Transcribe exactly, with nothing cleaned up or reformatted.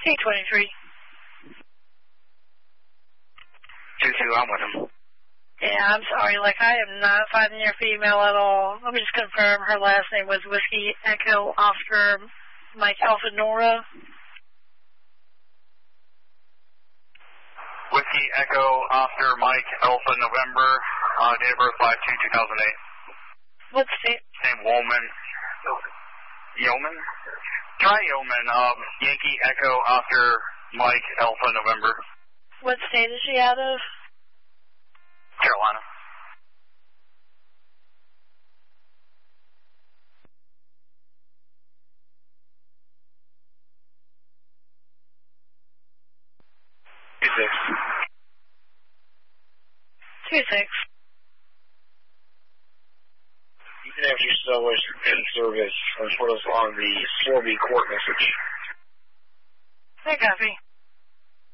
T twenty-three. two two, I'm with him. Yeah, I'm sorry, like, I am not finding your female at all. Let me just confirm her last name was Whiskey Echo Oscar Mike Alpha Nora. Whiskey Echo Oscar Mike Alpha November, uh, date of birth five two two thousand eight. What state? Name Woolman. Yeoman? Try Yeoman, um, Yankee Echo Oscar Mike Alpha November. What state is she out of? Carolina. Two six. Two six. Even if you still wish in service, and put us on the four B court message. I copy.